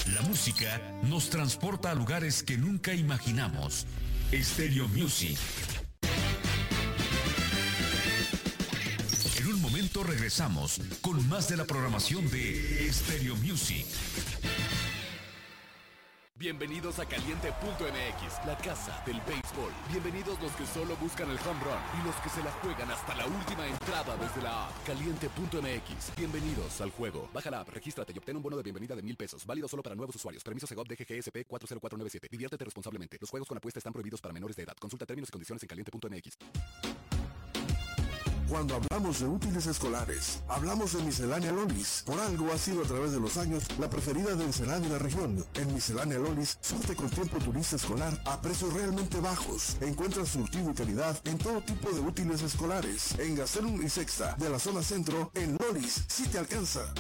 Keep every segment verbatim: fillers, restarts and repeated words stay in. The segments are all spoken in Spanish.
La música nos transporta a lugares que nunca imaginamos. Stereo Music. En un momento regresamos con más de la programación de Stereo Music. Bienvenidos a Caliente punto M X, la casa del béisbol. Bienvenidos los que solo buscan el home run y los que se la juegan hasta la última entrada desde la app. Caliente punto M X. Bienvenidos al juego. Baja la app, regístrate y obtén un bono de bienvenida de mil pesos. Válido solo para nuevos usuarios. Permiso Segov D G G S P cuatro cero cuatro nueve siete. Diviértete responsablemente. Los juegos con apuesta están prohibidos para menores de edad. Consulta términos y condiciones en Caliente punto M X. Cuando hablamos de útiles escolares, hablamos de Miscelánea Lolis. Por algo ha sido a través de los años la preferida de Ensenada y la región. En Miscelánea Lolis, surte con tiempo turista escolar a precios realmente bajos. Encuentra surtido y calidad en todo tipo de útiles escolares. En Gastelum y Sexta, de la zona centro, en Lolis, sí te alcanza.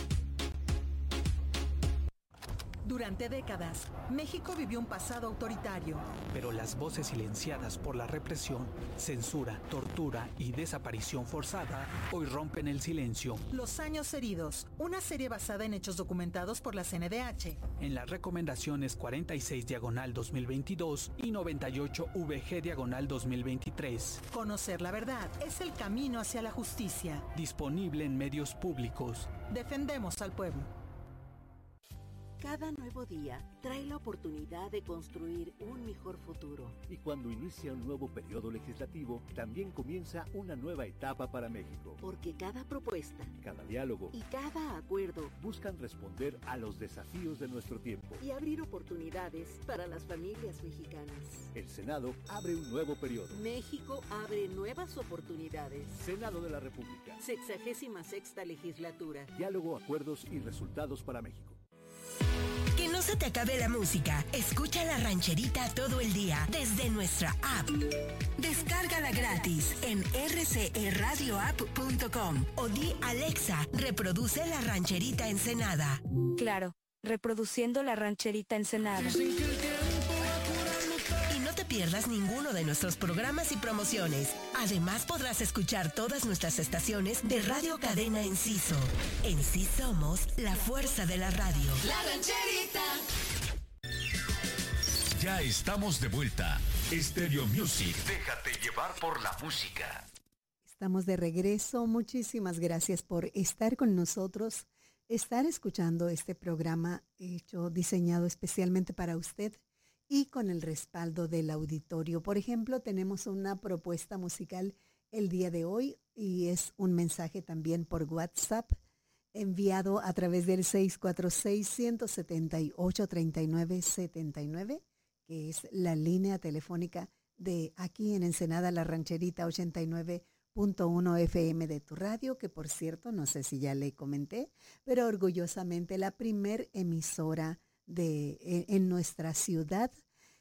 Durante décadas, México vivió un pasado autoritario. Pero las voces silenciadas por la represión, censura, tortura y desaparición forzada hoy rompen el silencio. Los años heridos, una serie basada en hechos documentados por la C N D H. En las recomendaciones cuarenta y seis diagonal dos mil veintidós y noventa y ocho V G diagonal dos mil veintitrés. Conocer la verdad es el camino hacia la justicia. Disponible en medios públicos. Defendemos al pueblo. Cada nuevo día trae la oportunidad de construir un mejor futuro. Y cuando inicia un nuevo periodo legislativo, también comienza una nueva etapa para México. Porque cada propuesta, cada diálogo y cada acuerdo buscan responder a los desafíos de nuestro tiempo y abrir oportunidades para las familias mexicanas. El Senado abre un nuevo periodo. México abre nuevas oportunidades. Senado de la República. Sexagésima sexta legislatura. Diálogo, acuerdos y resultados para México. Que no se te acabe la música. Escucha La Rancherita todo el día desde nuestra app. Descárgala gratis en r c e radio app punto com o di Alexa, reproduce La Rancherita Ensenada. Claro, reproduciendo La Rancherita Ensenada. Y no te pierdas ninguno de nuestros programas y promociones. Además podrás escuchar todas nuestras estaciones de Radio Cadena Enciso. En sí somos la fuerza de la radio. La Rancherita. Ya estamos de vuelta. Stereo Music. Déjate llevar por la música. Estamos de regreso. Muchísimas gracias por estar con nosotros, estar escuchando este programa hecho, diseñado especialmente para usted y con el respaldo del auditorio. Por ejemplo, tenemos una propuesta musical el día de hoy y es un mensaje también por WhatsApp enviado a través del seis cuatro seis, uno siete ocho, tres nueve siete nueve, que es la línea telefónica de aquí en Ensenada, La Rancherita ochenta y nueve punto uno F M de tu radio, que por cierto, no sé si ya le comenté, pero orgullosamente la primer emisora de en, en nuestra ciudad,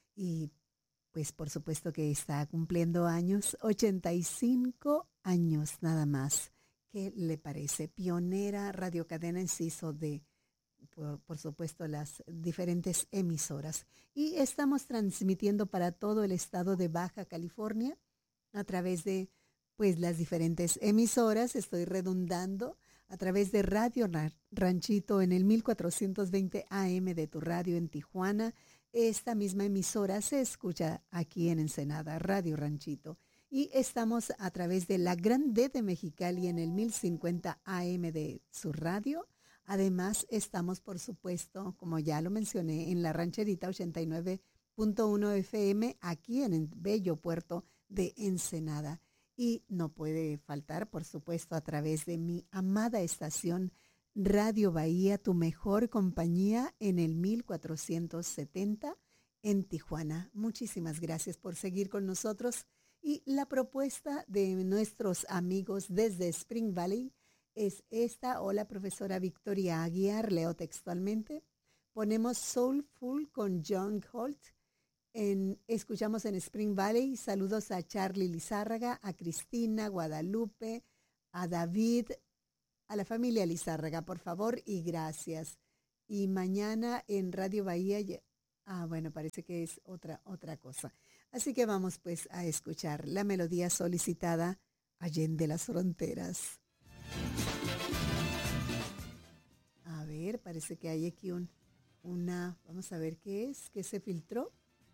y pues por supuesto que está cumpliendo años, ochenta y cinco años nada más. ¿Qué le parece? Pionera radiocadena Enciso de, por, por supuesto, las diferentes emisoras. Y estamos transmitiendo para todo el estado de Baja California a través de pues las diferentes emisoras, estoy redundando, a través de Radio Ranchito en el mil cuatrocientos veinte A M de tu radio en Tijuana. Esta misma emisora se escucha aquí en Ensenada, Radio Ranchito. Y estamos a través de la Gran D de Mexicali en el mil cincuenta A M de su radio. Además, estamos, por supuesto, como ya lo mencioné, en La Rancherita ochenta y nueve punto uno F M, aquí en el bello puerto de Ensenada. Y no puede faltar, por supuesto, a través de mi amada estación Radio Bahía, tu mejor compañía en el mil cuatrocientos setenta en Tijuana. Muchísimas gracias por seguir con nosotros. Y la propuesta de nuestros amigos desde Spring Valley es esta. Hola, profesora Victoria Aguiar, leo textualmente. Ponemos Soulful con John Holt. En, escuchamos en Spring Valley. Saludos a Charlie Lizárraga, a Cristina, Guadalupe, a David, a la familia Lizárraga, por favor, y gracias. Y mañana en Radio Bahía, ah, bueno, parece que es otra, otra cosa. Así que vamos pues a escuchar la melodía solicitada Allende las Fronteras. A ver, parece que hay aquí un, una, vamos a ver qué es, qué se filtró.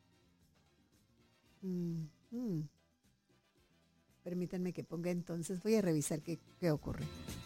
Mm, mm. Permítanme que ponga entonces, voy a revisar qué, qué ocurre.